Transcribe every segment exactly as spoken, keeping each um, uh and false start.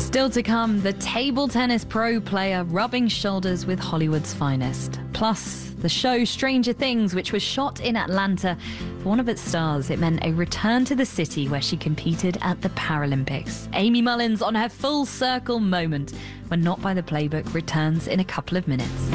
Still to come, the table tennis pro player rubbing shoulders with Hollywood's finest. Plus, the show Stranger Things, which was shot in Atlanta. For one of its stars, it meant a return to the city where she competed at the Paralympics. Amy Mullins on her full circle moment when Not by the Playbook returns in a couple of minutes.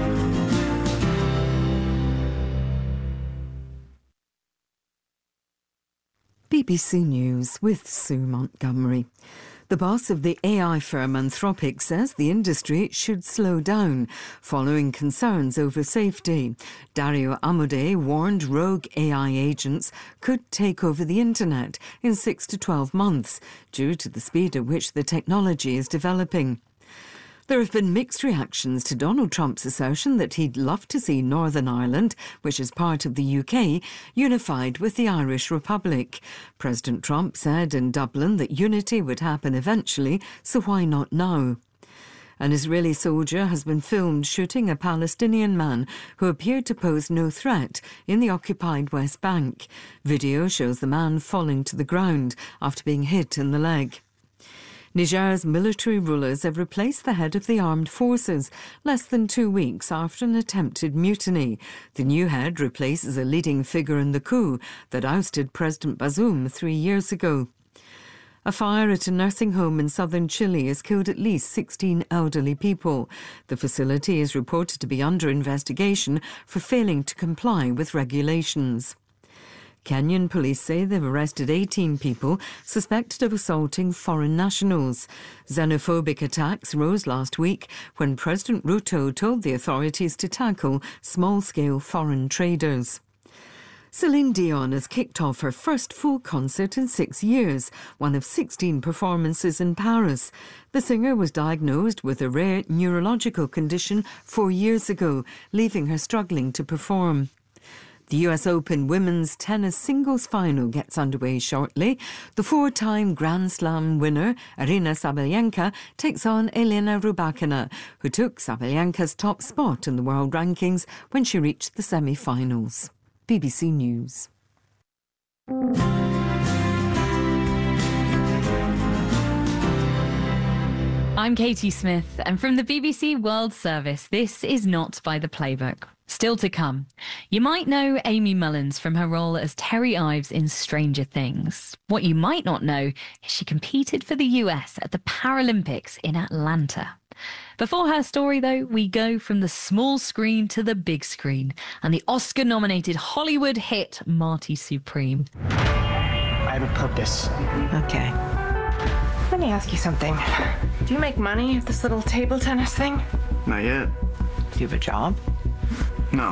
B B C News with Sue Montgomery. The boss of the A I firm Anthropic says the industry should slow down following concerns over safety. Dario Amodei warned rogue A I agents could take over the internet in six to twelve months due to the speed at which the technology is developing. There have been mixed reactions to Donald Trump's assertion that he'd love to see Northern Ireland, which is part of the U K, unified with the Irish Republic. President Trump said in Dublin that unity would happen eventually, so why not now? An Israeli soldier has been filmed shooting a Palestinian man who appeared to pose no threat in the occupied West Bank. Video shows the man falling to the ground after being hit in the leg. Niger's military rulers have replaced the head of the armed forces less than two weeks after an attempted mutiny. The new head replaces a leading figure in the coup that ousted President Bazoum three years ago. A fire at a nursing home in southern Chile has killed at least sixteen elderly people. The facility is reported to be under investigation for failing to comply with regulations. Kenyan police say they've arrested eighteen people suspected of assaulting foreign nationals. Xenophobic attacks rose last week when President Ruto told the authorities to tackle small-scale foreign traders. Celine Dion has kicked off her first full concert in six years, one of sixteen performances in Paris. The singer was diagnosed with a rare neurological condition four years ago, leaving her struggling to perform. The U S Open women's tennis singles final gets underway shortly. The four-time Grand Slam winner, Aryna Sabalenka, takes on Elena Rybakina, who took Sabalenka's top spot in the world rankings when she reached the semi-finals. B B C News. I'm Katie Smith, and from the B B C World Service, this is Not by the Playbook. Still to come, you might know Amy Mullins from her role as Terry Ives in Stranger Things. What you might not know is she competed for the U S at the Paralympics in Atlanta. Before her story, though, we go from the small screen to the big screen and the Oscar-nominated Hollywood hit Marty Supreme. I have a purpose. Okay. Let me ask you something. Do you make money at this little table tennis thing? Not yet. Do you have a job? No.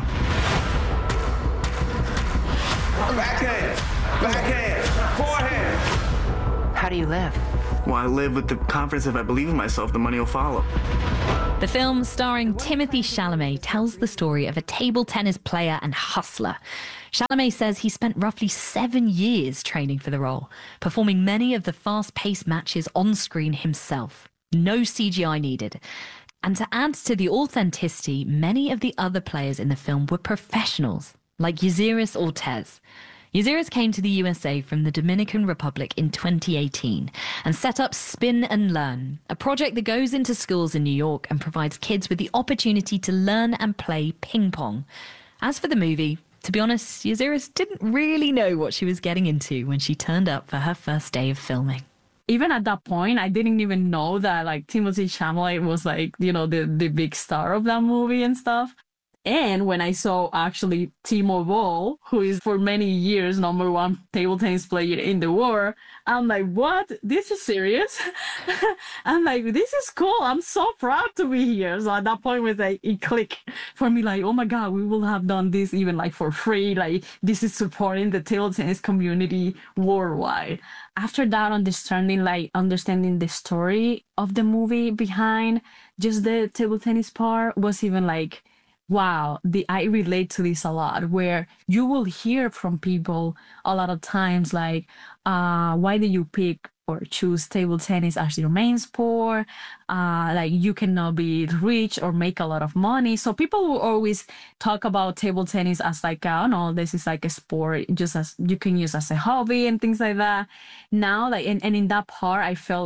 Backhand! Backhand! Forehand! How do you live? Well, I live with the confidence if I believe in myself, the money will follow. The film, starring Timothée Chalamet, tells the story of a table tennis player and hustler. Chalamet says he spent roughly seven years training for the role, performing many of the fast-paced matches on screen himself. No C G I needed. And to add to the authenticity, many of the other players in the film were professionals, like Yaziris Ortez. Yaziris came to the U S A from the Dominican Republic in twenty eighteen and set up Spin and Learn, a project that goes into schools in New York and provides kids with the opportunity to learn and play ping pong. As for the movie, to be honest, Yaziris didn't really know what she was getting into when she turned up for her first day of filming. Even at that point, I didn't even know that like Timothée Chalamet was like, you know, the, the big star of that movie and stuff. And when I saw actually Timo Boll, who is for many years number one table tennis player in the world, I'm like, what? This is serious? I'm like, this is cool. I'm so proud to be here. So at that point, it was like, it clicked for me, like, oh my God, we will have done this even like for free. Like, this is supporting the table tennis community worldwide. After that, understanding, like, understanding the story of the movie behind just the table tennis part was even like, wow, the I relate to this a lot, where you will hear from people a lot of times like, uh, why did you pick or choose table tennis as your main sport? Uh, like you cannot be rich or make a lot of money. So people will always talk about table tennis as like, oh no, this is like a sport, just as you can use as a hobby and things like that. Now, like, and, and in that part, I felt like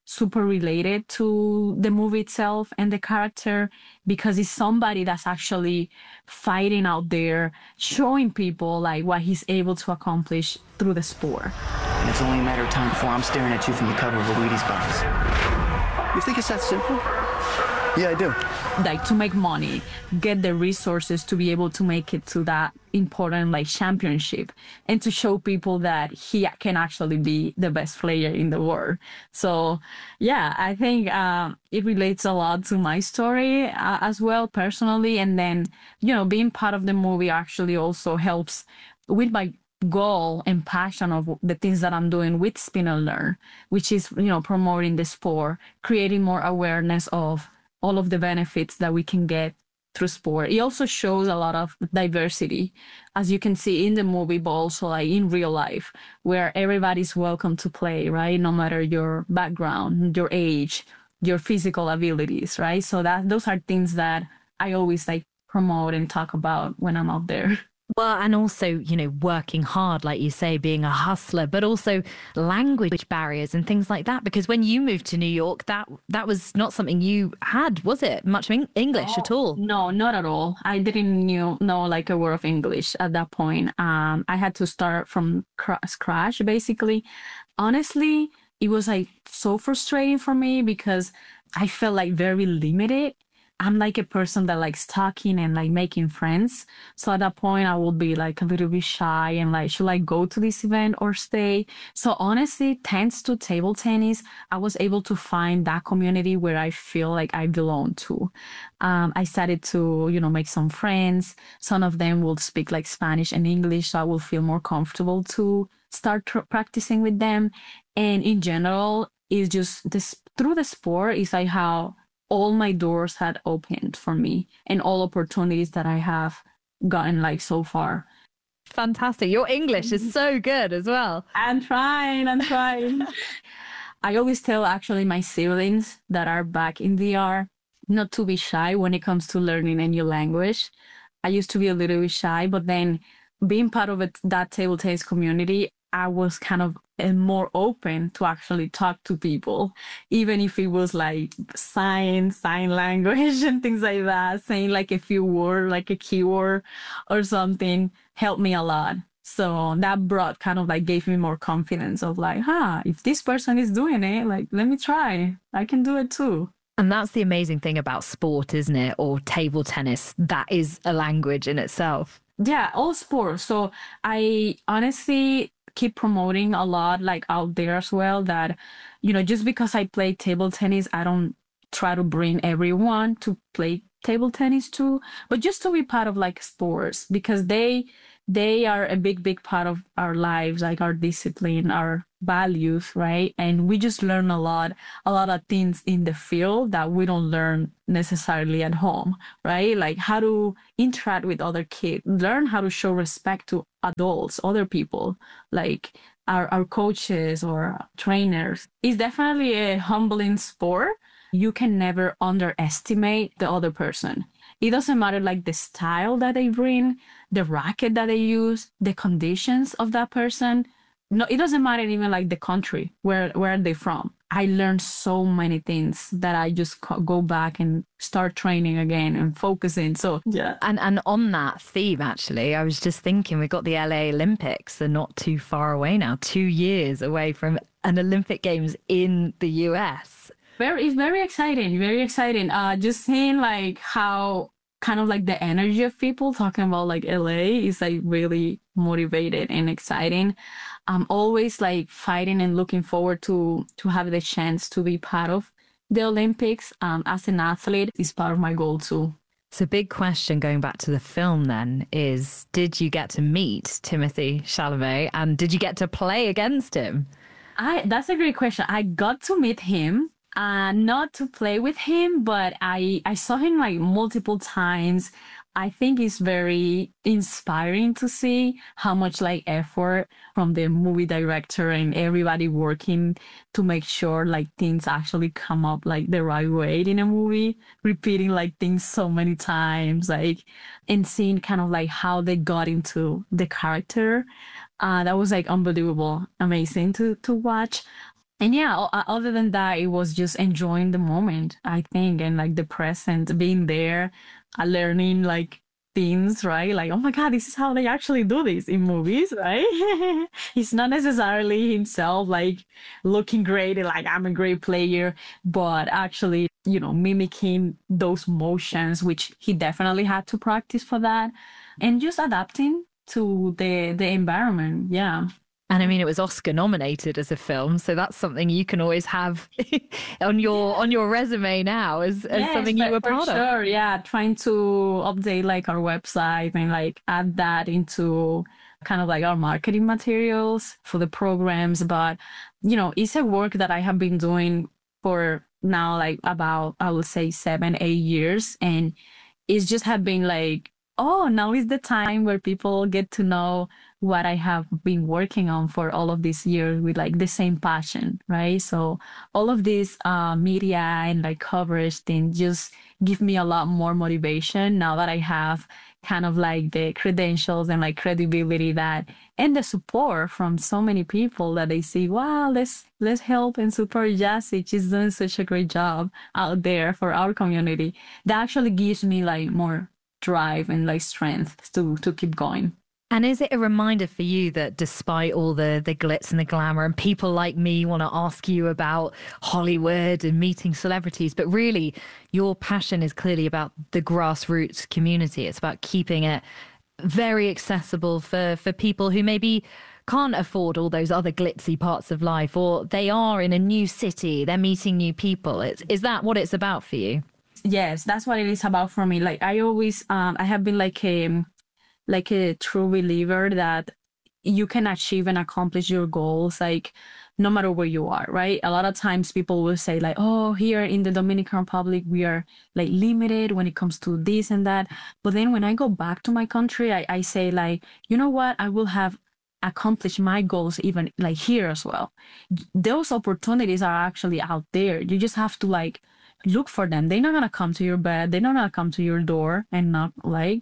super related to the movie itself and the character, because it's somebody that's actually fighting out there, showing people like what he's able to accomplish through the sport. And it's only a matter of time before I'm staring at you from the cover of a Wheaties box. You think it's that simple? Yeah, I do. Like to make money, get the resources to be able to make it to that important like championship, and to show people that he can actually be the best player in the world. So yeah, I think uh, it relates a lot to my story uh, as well personally. And then, you know, being part of the movie actually also helps with my goal and passion of the things that I'm doing with Spin and Learn, which is, you know, promoting the sport, creating more awareness of all of the benefits that we can get through sport. It also shows a lot of diversity, as you can see in the movie, but also like in real life, where everybody's welcome to play, right? No matter your background, your age, your physical abilities, right? So that those are things that I always like promote and talk about when I'm out there. Well, and also, you know, working hard, like you say, being a hustler, but also language barriers and things like that. Because when you moved to New York, that that was not something you had, was it? Much English Oh, at all? No, not at all. I didn't knew, know like a word of English at that point. Um, I had to start from cr- scratch, basically. Honestly, it was like so frustrating for me because I felt like very limited. I'm like a person that likes talking and like making friends. So at that point, I would be like a little bit shy and like, should I go to this event or stay? So honestly, thanks to table tennis, I was able to find that community where I feel like I belong to. Um, I started to, you know, make some friends. Some of them will speak like Spanish and English, so I will feel more comfortable to start tr- practicing with them. And in general, it's just this through the sport is like how all my doors had opened for me and all opportunities that I have gotten like so far. Fantastic. Your English is so good as well. I'm trying, I'm trying. I always tell actually my siblings that are back in the R not to be shy when it comes to learning a new language. I used to be a little bit shy, but then being part of it, that table tennis community, I was kind of and more open to actually talk to people, even if it was like sign, sign language and things like that, saying like a few words, like a keyword or something, helped me a lot. So that brought kind of like gave me more confidence of like, huh, if this person is doing it, like, let me try. I can do it too. And that's the amazing thing about sport, isn't it? Or table tennis. That is a language in itself. Yeah, all sports. So I honestly keep promoting a lot like out there as well that, you know, just because I play table tennis, I don't try to bring everyone to play table tennis too, but just to be part of like sports, because they they are a big, big part of our lives, like our discipline, our values, right? And we just learn a lot, a lot of things in the field that we don't learn necessarily at home, right? Like how to interact with other kids, learn how to show respect to adults, other people, like our, our coaches or trainers. It's definitely a humbling sport. You can never underestimate the other person. It doesn't matter like the style that they bring, the racket that they use, the conditions of that person. No, it doesn't matter even like the country, where, where are they from? I learned so many things that I just go back and start training again and focusing. So, yeah. And and on that theme, actually, I was just thinking we got the L A Olympics. They're not too far away now, two years away from an Olympic Games in the U S. Very, it's very exciting, very exciting. Uh, just seeing like how kind of like the energy of people talking about like L A is like really motivated and exciting. I'm always like fighting and looking forward to to have the chance to be part of the Olympics. Um, as an athlete is part of my goal too. So big question going back to the film then is, did you get to meet Timothée Chalamet and did you get to play against him? I that's a great question. I got to meet him. Uh, not to play with him, but I, I saw him like multiple times. I think it's very inspiring to see how much like effort from the movie director and everybody working to make sure like things actually come up like the right way in a movie, repeating like things so many times, like, and seeing kind of like how they got into the character. Uh, that was like unbelievable, amazing to, to watch. And yeah, o- other than that, it was just enjoying the moment, I think, and like the present, being there, uh, learning like things, right? Like, oh my God, this is how they actually do this in movies, right? He's not necessarily himself like looking great and like, I'm a great player, but actually, you know, mimicking those motions, which he definitely had to practice for that, and just adapting to the the environment. Yeah. And I mean, it was Oscar nominated as a film, so that's something you can always have on your on your resume now as, as Yes, something you for- were for proud of. Sure, yeah. Trying to update like our website and like add that into kind of like our marketing materials for the programs. But, you know, it's a work that I have been doing for now like about, I would say seven, eight years. And it's just have been like, oh, now is the time where people get to know what I have been working on for all of these years with like the same passion, right? So all of this uh, media and like coverage thing just give me a lot more motivation now that I have kind of like the credentials and like credibility that and the support from so many people that they see, wow, let's let's help and support Jassy. She's doing such a great job out there for our community. That actually gives me like more drive and like strength to to keep going. And is it a reminder for you that despite all the, the glitz and the glamour and people like me want to ask you about Hollywood and meeting celebrities, but really your passion is clearly about the grassroots community. It's about keeping it very accessible for, for people who maybe can't afford all those other glitzy parts of life, or they are in a new city, they're meeting new people. It's, is that what it's about for you? Yes, that's what it is about for me. Like I always, um, I have been like a like a true believer that you can achieve and accomplish your goals like no matter where you are, right? A lot of times people will say like, oh, here in the Dominican Republic we are like limited when it comes to this and that, but then when I go back to my country, I, I say like, you know what, I will have accomplished my goals even like here as well. Those opportunities are actually out there. You just have to like look for them. They're not gonna come to your bed. They're not gonna come to your door and knock. Like,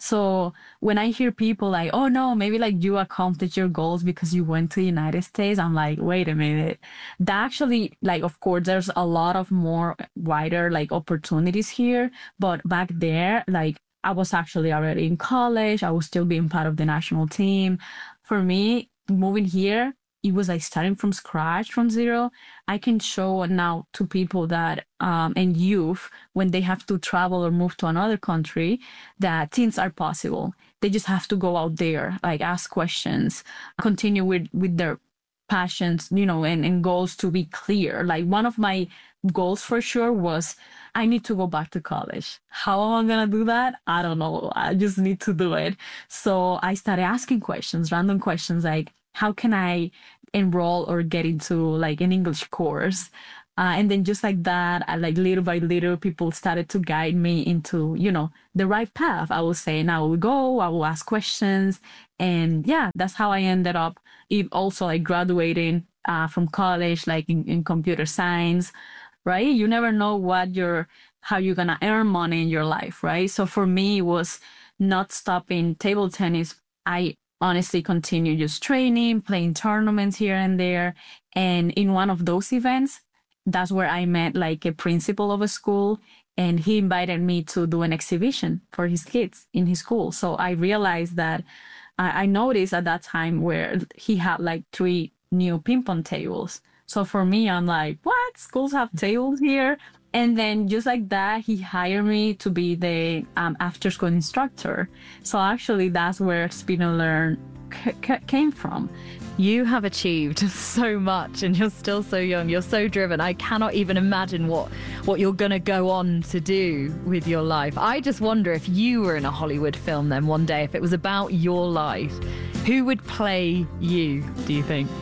so when I hear people like, oh no, maybe like you accomplished your goals because you went to the United States, I'm like, wait a minute. That actually, like, of course, there's a lot of more wider like opportunities here, but back there, like, I was actually already in college. I was still being part of the national team. For me, moving here, it was like starting from scratch, from zero. I can show now to people that, um, and youth, when they have to travel or move to another country, that things are possible. They just have to go out there, like ask questions, continue with, with their passions, you know, and, and goals to be clear. Like one of my goals for sure was I need to go back to college. How am I going to do that? I don't know. I just need to do it. So I started asking questions, random questions like, how can I enroll or get into like an English course? Uh, and then just like that, I, like little by little, people started to guide me into, you know, the right path. I will say, and I will go, I will ask questions. And yeah, that's how I ended up also like graduating uh, from college, like in, in computer science, right? You never know what you're, how you're going to earn money in your life, right? So for me, it was not stopping table tennis. I honestly continue just training, playing tournaments here and there. And in one of those events, that's where I met like a principal of a school, and he invited me to do an exhibition for his kids in his school. So I realized that I, I noticed at that time where he had like three new ping pong tables. So for me, I'm like, what? Schools have tables here? And then just like that, he hired me to be the um, after-school instructor. So actually, that's where Spin and Learn c- c- came from. You have achieved so much and you're still so young. You're so driven. I cannot even imagine what, what you're going to go on to do with your life. I just wonder if you were in a Hollywood film then one day, if it was about your life, who would play you, do you think?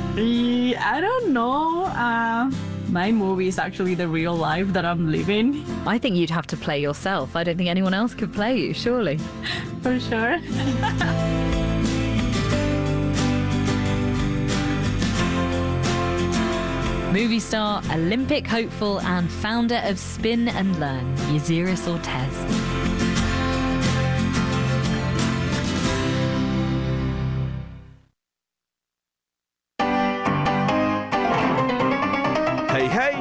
I don't know. Uh, my movie is actually the real life that I'm living. I think you'd have to play yourself. I don't think anyone else could play you, surely. For sure. Movie star, Olympic hopeful, and founder of Spin and Learn, Yaziris Ortez.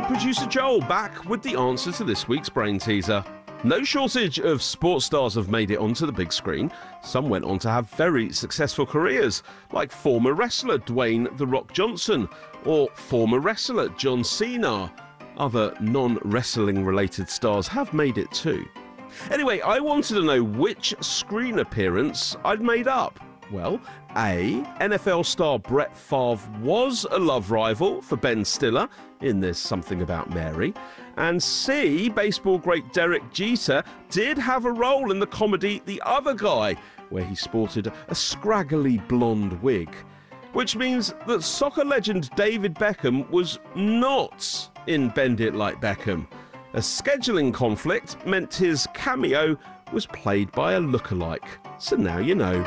producer Joel back with the answer to this week's brain teaser. No shortage of sports stars have made it onto the big screen. Some went on to have very successful careers, like former wrestler Dwayne "The Rock" Johnson or former wrestler John Cena. Other non-wrestling related stars have made it too. Anyway, I wanted to know which screen appearance I'd made up. Well, A, N F L star Brett Favre was a love rival for Ben Stiller in There's Something About Mary, and C, baseball great Derek Jeter did have a role in the comedy The Other Guy, where he sported a scraggly blonde wig. Which means that soccer legend David Beckham was not in Bend It Like Beckham. A scheduling conflict meant his cameo was played by a lookalike. So now you know.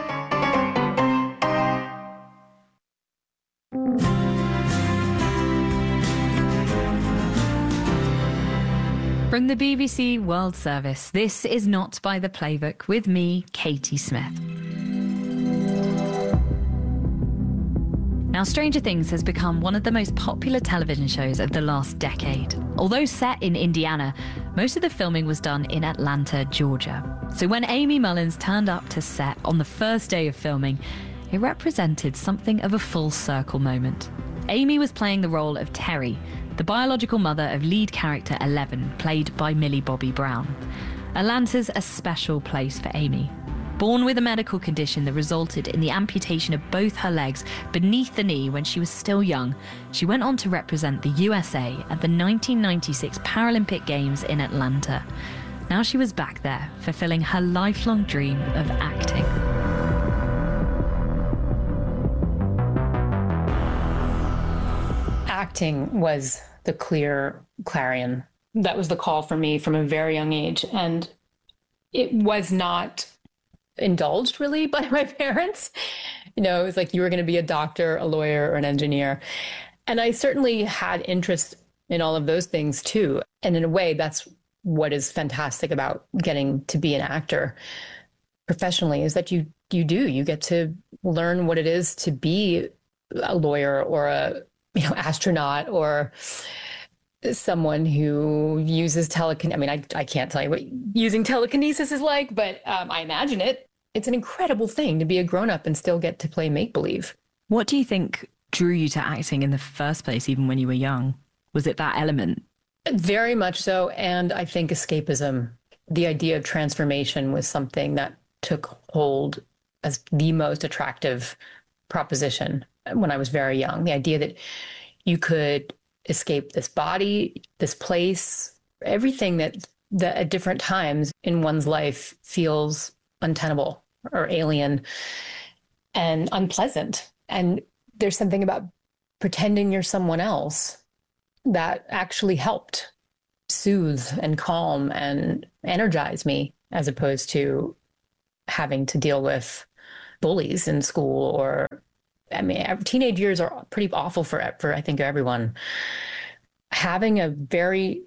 From the B B C World Service, this is Not by the Playbook with me, Katie Smith. Now, Stranger Things has become one of the most popular television shows of the last decade. Although set in Indiana, most of the filming was done in Atlanta, Georgia. So when Amy Mullins turned up to set on the first day of filming, it represented something of a full circle moment. Amy was playing the role of Terry, the biological mother of lead character Eleven, played by Millie Bobby Brown. Atlanta's a special place for Amy. Born with a medical condition that resulted in the amputation of both her legs beneath the knee when she was still young, she went on to represent the U S A at the nineteen ninety-six Paralympic Games in Atlanta. Now she was back there, fulfilling her lifelong dream of acting. Acting was the clear clarion. That was the call for me from a very young age. And it was not indulged really by my parents. You know, it was like you were going to be a doctor, a lawyer, or an engineer. And I certainly had interest in all of those things too. And in a way, that's what is fantastic about getting to be an actor professionally, is that you you do, you get to learn what it is to be a lawyer or a you know astronaut or someone who uses telekinesis. I mean, I, I can't tell you what using telekinesis is like, but um, I imagine it. It's an incredible thing to be a grown-up and still get to play make-believe. What do you think drew you to acting in the first place, even when you were young? Was it that element? Very much so. And I think escapism, the idea of transformation, was something that took hold as the most attractive proposition when I was very young. The idea that you could escape this body, this place, everything that, that at different times in one's life feels untenable or alien and unpleasant. And there's something about pretending you're someone else that actually helped soothe and calm and energize me, as opposed to having to deal with bullies in school. Or, I mean, teenage years are pretty awful for, for I think, everyone. Having a very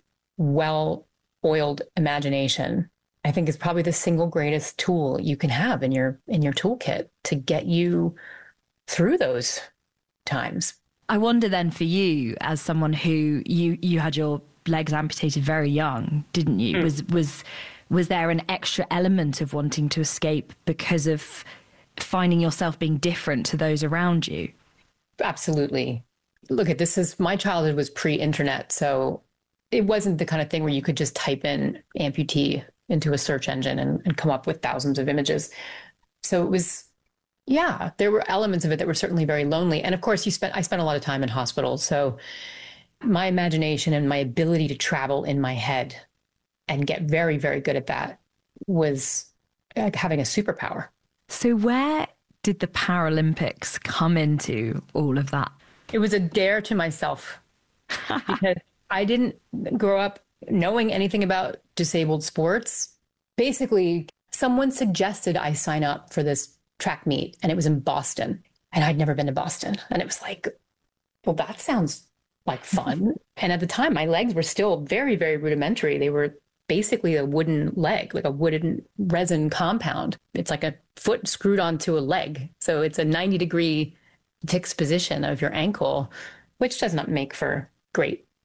well-oiled imagination, I think, is probably the single greatest tool you can have in your in your toolkit to get you through those times. I wonder then, for you, as someone who you you had your legs amputated very young, didn't you? Mm. Was was was there an extra element of wanting to escape because of finding yourself being different to those around you? Absolutely. Look, at this is my childhood was pre-internet, so it wasn't the kind of thing where you could just type in amputee into a search engine and, and come up with thousands of images. So it was, yeah, there were elements of it that were certainly very lonely. And of course, you spent I spent a lot of time in hospitals. So my imagination and my ability to travel in my head and get very, very good at that was like having a superpower. So where did the Paralympics come into all of that? It was a dare to myself. Because I didn't grow up knowing anything about disabled sports. Basically, someone suggested I sign up for this track meet, and it was in Boston. And I'd never been to Boston. And it was like, well, that sounds like fun. And at the time, my legs were still very, very rudimentary. They were basically a wooden leg, like a wooden resin compound. It's like a foot screwed onto a leg. So it's a ninety degree fixed position of your ankle, which does not make for great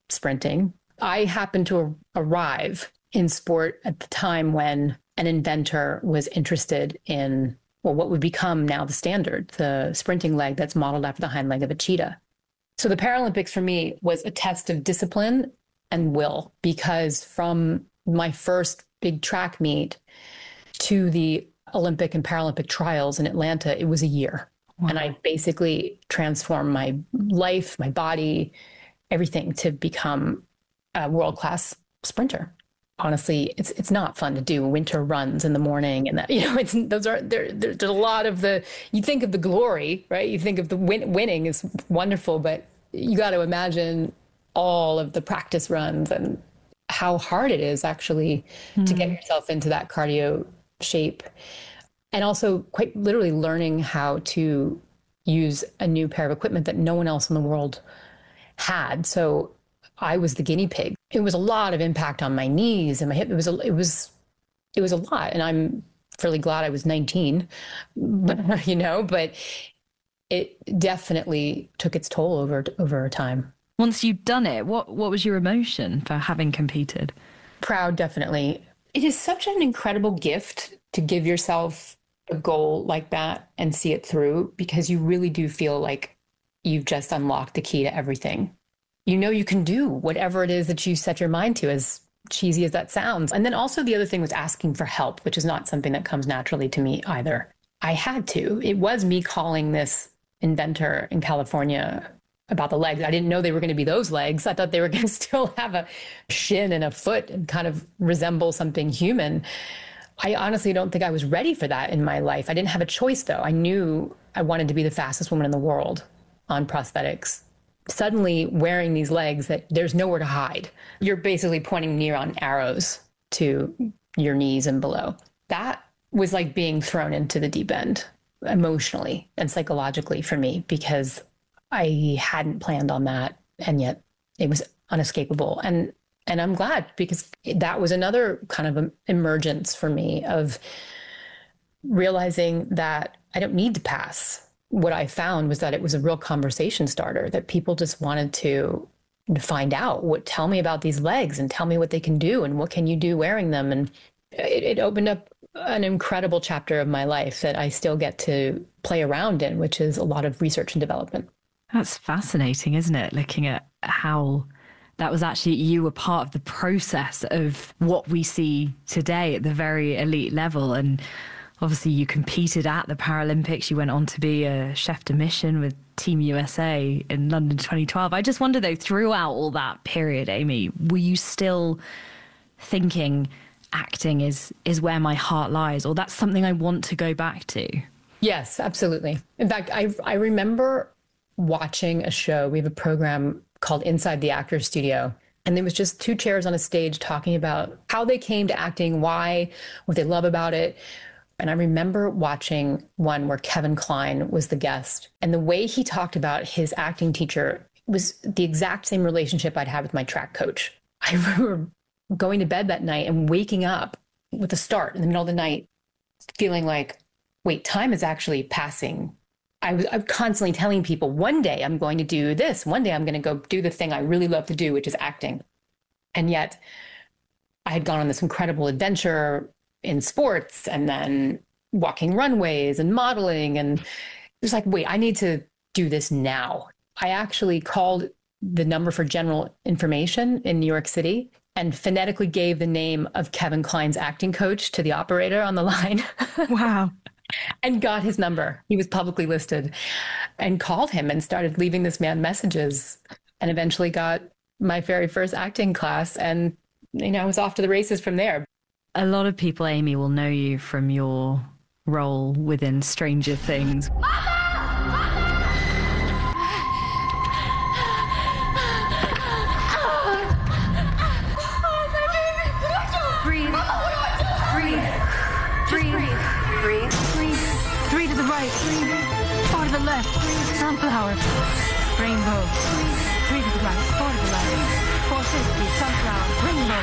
sprinting. I happened to arrive in sport at the time when an inventor was interested in, well, what would become now the standard, the sprinting leg that's modeled after the hind leg of a cheetah. So the Paralympics for me was a test of discipline and will, because from my first big track meet to the Olympic and Paralympic trials in Atlanta, it was a year. Wow. And I basically transformed my life, my body, everything to become a world-class sprinter. Honestly, it's it's not fun to do winter runs in the morning, and that, you know, it's those are there. there there's a lot of the, you think of the glory, right? You think of the win, winning is wonderful, but you got to imagine all of the practice runs and how hard it is actually mm-hmm. to get yourself into that cardio shape. And also quite literally learning how to use a new pair of equipment that no one else in the world had. So I was the guinea pig. It was a lot of impact on my knees and my hip. It was a, it was, it was a lot. And I'm really glad I was nineteen, but, you know, but it definitely took its toll over, over time. Once you'd done it, what, what was your emotion for having competed? Proud, definitely. It is such an incredible gift to give yourself a goal like that and see it through, because you really do feel like you've just unlocked the key to everything. You know, you can do whatever it is that you set your mind to, as cheesy as that sounds. And then also the other thing was asking for help, which is not something that comes naturally to me either. I had to. It was me calling this inventor in California about the legs. I didn't know they were going to be those legs. I thought they were going to still have a shin and a foot and kind of resemble something human. I honestly don't think I was ready for that in my life. I didn't have a choice, though. I knew I wanted to be the fastest woman in the world on prosthetics. Suddenly wearing these legs that there's nowhere to hide. You're basically pointing neon arrows to your knees and below. That was like being thrown into the deep end emotionally and psychologically for me, because I hadn't planned on that. And yet it was unescapable. And And I'm glad, because that was another kind of emergence for me of realizing that I don't need to pass. What I found was that it was a real conversation starter, that people just wanted to find out, what, tell me about these legs and tell me what they can do and what can you do wearing them. And it, it opened up an incredible chapter of my life that I still get to play around in, which is a lot of research and development. That's fascinating, isn't it? Looking at how that was actually, you were part of the process of what we see today at the very elite level. And obviously you competed at the Paralympics. You went on to be a chef de mission with Team U S A in London twenty twelve. I just wonder, though, throughout all that period, Amy, were you still thinking acting is, is where my heart lies, or that's something I want to go back to? Yes, absolutely. In fact, I I remember watching a show. We have a program called Inside the Actors Studio. And there was just two chairs on a stage talking about how they came to acting, why, what they love about it. And I remember watching one where Kevin Kline was the guest. And the way he talked about his acting teacher was the exact same relationship I'd had with my track coach. I remember going to bed that night and waking up with a start in the middle of the night, feeling like, wait, time is actually passing. I was I'm constantly telling people, one day I'm going to do this. One day I'm going to go do the thing I really love to do, which is acting. And yet I had gone on this incredible adventure in sports and then walking runways and modeling. And it was like, wait, I need to do this now. I actually called the number for general information in New York City and phonetically gave the name of Kevin Kline's acting coach to the operator on the line. Wow. And got his number. He was publicly listed, and called him and started leaving this man messages, and eventually got my very first acting class. And, you know, I was off to the races from there. A lot of people, Amy, will know you from your role within Stranger Things. Breathe. Breathe. Breathe. Breathe. Breathe. Three to the right. Four to the left. Sunflower. Rainbow. Three to the right. Four to the left. Four fifty. Sunflower. Rainbow.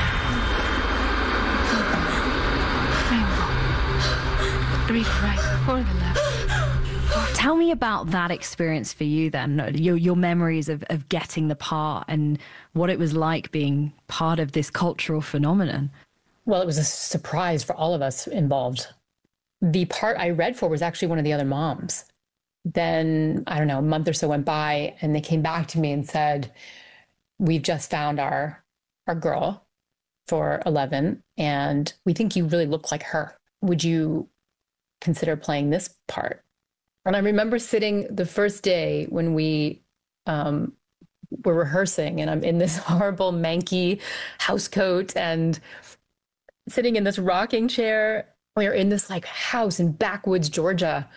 Rainbow. Three to the right. Four to the left. Four. Tell me about that experience for you then, your, your memories of, of getting the part and what it was like being part of this cultural phenomenon. Well, it was a surprise for all of us involved. The part I read for was actually one of the other moms. Then, I don't know, a month or so went by and they came back to me and said, we've just found our, our girl for Eleven and we think you really look like her. Would you consider playing this part? And I remember sitting the first day when we um, were rehearsing and I'm in this horrible manky house coat and sitting in this rocking chair. We were in this like house in backwoods, Georgia.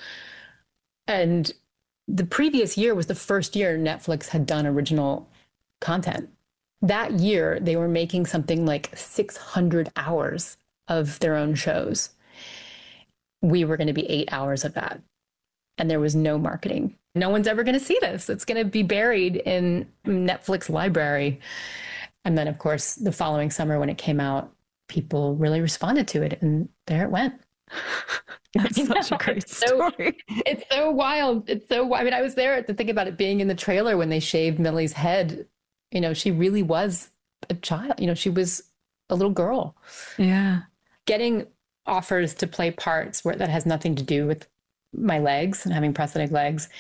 And the previous year was the first year Netflix had done original content. That year, they were making something like six hundred hours of their own shows. We were going to be eight hours of that. And there was no marketing. No one's ever going to see this. It's going to be buried in Netflix library. And then, of course, the following summer when it came out, people really responded to it. And there it went. That's such a great story. So, it's so wild. It's so wild. I mean, I was there to think about it being in the trailer when they shaved Millie's head. You know, she really was a child. You know, she was a little girl. Yeah. Getting offers to play parts where that has nothing to do with my legs and having prosthetic legs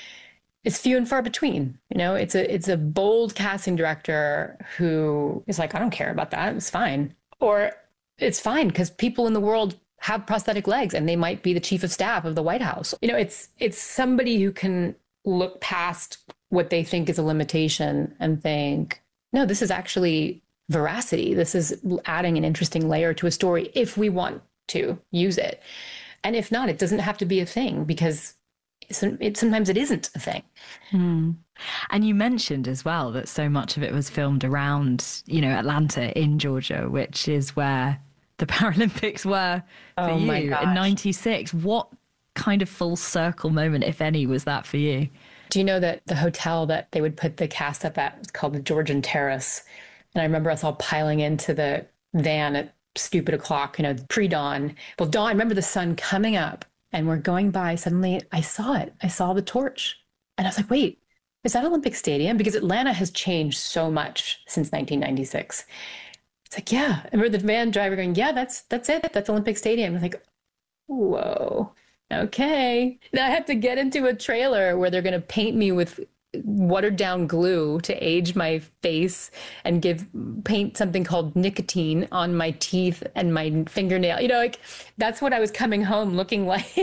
is few and far between. You know, it's a it's a bold casting director who is like, I don't care about that. It's fine. Or it's fine because people in the world have prosthetic legs and they might be the chief of staff of the White House. You know, it's it's somebody who can look past what they think is a limitation and think, no, this is actually veracity. This is adding an interesting layer to a story if we want to use it. And if not, it doesn't have to be a thing because it's, it, sometimes it isn't a thing. Mm. And you mentioned as well that so much of it was filmed around, you know, Atlanta in Georgia, which is where the Paralympics were for oh my you gosh. in ninety-six. What kind of full circle moment, if any, was that for you? Do you know that the hotel that they would put the cast up at was called the Georgian Terrace? And I remember us all piling into the van at stupid o'clock, you know, pre-dawn. Well, dawn, I remember the sun coming up and we're going by. Suddenly I saw it. I saw the torch. And I was like, wait, is that Olympic Stadium? Because Atlanta has changed so much since nineteen ninety-six. It's like, yeah. I remember the van driver going, yeah, that's that's it. That's Olympic Stadium. I was like, whoa, okay. Now I have to get into a trailer where they're going to paint me with watered down glue to age my face and give paint something called nicotine on my teeth and my fingernail. You know, like that's what I was coming home looking like.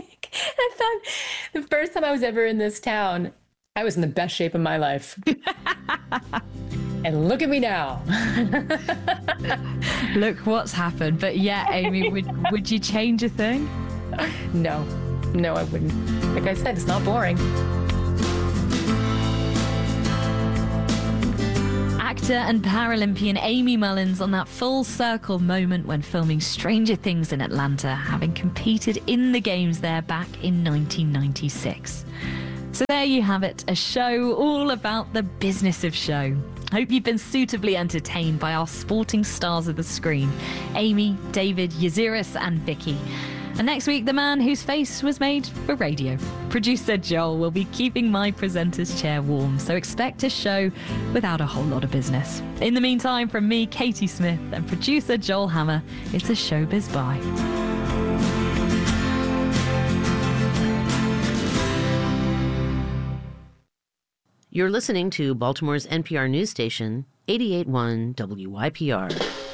I thought the first time I was ever in this town, I was in the best shape of my life. And look at me now. Look what's happened. But yeah, Amy, would, would you change a thing? No, no, I wouldn't. Like I said, it's not boring. Actor and Paralympian Amy Mullins on that full circle moment when filming Stranger Things in Atlanta, having competed in the games there back in nineteen ninety-six. So there you have it, a show all about the business of show. Hope you've been suitably entertained by our sporting stars of the screen, Amy, David, Yaziris and Vicky. And next week, the man whose face was made for radio. Producer Joel will be keeping my presenter's chair warm, so expect a show without a whole lot of business. In the meantime, from me, Katie Smith, and producer Joel Hammer, it's a Showbiz Bye. You're listening to Baltimore's N P R news station, eighty-eight point one W Y P R.